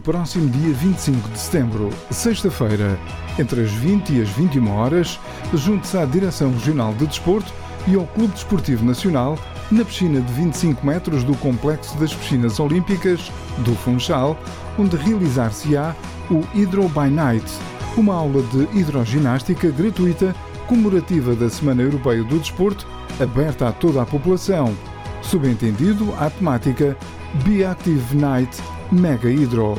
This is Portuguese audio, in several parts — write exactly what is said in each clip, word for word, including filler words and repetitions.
no próximo dia vinte e cinco de setembro, sexta-feira, entre as vinte e as vinte e uma horas, junte-se à Direção Regional de Desporto e ao Clube Desportivo Nacional, na piscina de vinte e cinco metros do Complexo das Piscinas Olímpicas do Funchal, onde realizar-se-á o Hydro by Night, uma aula de hidroginástica gratuita comemorativa da Semana Europeia do Desporto, aberta a toda a população. Subentendido à temática Be Active Night Mega Hydro.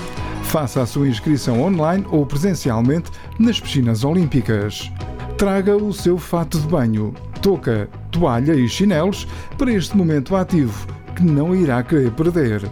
Faça a sua inscrição online ou presencialmente nas piscinas olímpicas. Traga o seu fato de banho, touca, toalha e chinelos para este momento ativo que não irá querer perder.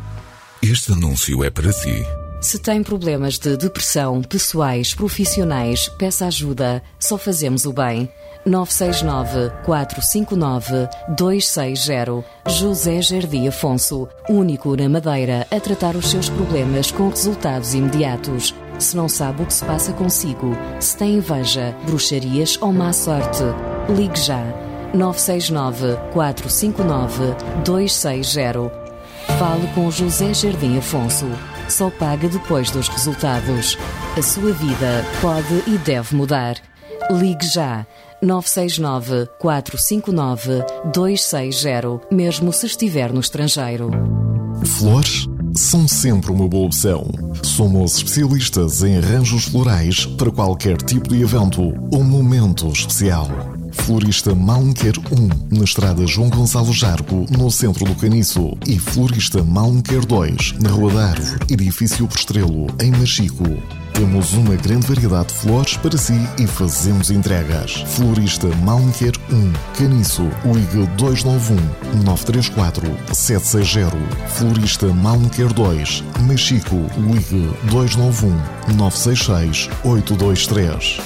Este anúncio é para si. Se tem problemas de depressão, pessoais, profissionais, peça ajuda. Só fazemos o bem. nove seis nove, quatro cinco nove, dois seis zero. José Jardim Afonso, único na Madeira a tratar os seus problemas com resultados imediatos. Se não sabe o que se passa consigo, se tem inveja, bruxarias ou má sorte, ligue já. nove seis nove, quatro cinco nove, dois seis zero. Fale com José Jardim Afonso. Só paga depois dos resultados. A sua vida pode e deve mudar. Ligue já. nove seis nove, quatro cinco nove, dois seis zero, mesmo se estiver no estrangeiro. Flores são sempre uma boa opção. Somos especialistas em arranjos florais para qualquer tipo de evento ou momento especial. Florista Malmequer um, na estrada João Gonçalo Jargo, no centro do Caniço, e Florista Malmequer dois, na Rua da Árvore, edifício Postrelo, em Machico. Temos uma grande variedade de flores para si e fazemos entregas. Florista Malmequer um, Caniço, ligue dois nove um, nove três quatro, sete seis zero. Florista Malmequer dois, Machico, ligue dois nove um, nove seis seis, oito dois três.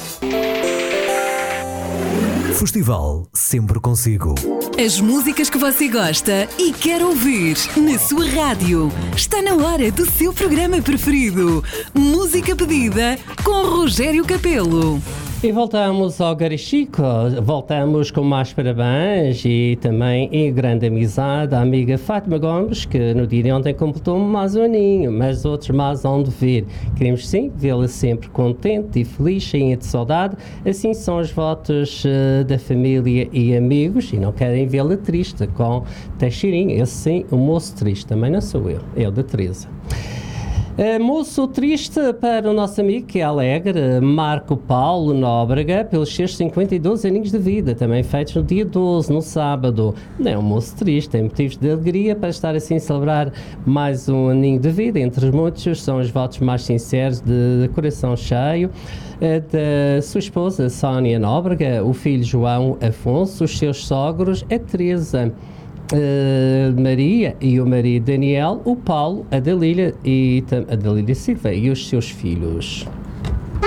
Festival sempre consigo. As músicas que você gosta e quer ouvir na sua rádio. Está na hora do seu programa preferido. Música pedida com Rogério Capelo. E voltamos ao Garichico, voltamos com mais parabéns e também em grande amizade à amiga Fátima Gomes, que no dia de ontem completou mais um aninho, mas outros mais hão de vir. Queremos sim vê-la sempre contente e feliz, cheia de saudade. Assim são os votos uh, da família e amigos, e não querem vê-la triste com Teixeirinho. Esse sim, o moço triste, também não sou eu, é o da Teresa. Uh, moço triste para o nosso amigo que é alegre, Marco Paulo Nóbrega, pelos seus cinquenta e dois aninhos de vida, também feitos no dia doze, no sábado. Não é um moço triste, tem motivos de alegria para estar assim a celebrar mais um aninho de vida. Entre os muitos são os votos mais sinceros de, de coração cheio, uh, da sua esposa Sónia Nóbrega, o filho João Afonso, os seus sogros, a Teresa Uh, Maria e o marido Daniel, o Paulo, a Dalília e a Dalília Silva e os seus filhos.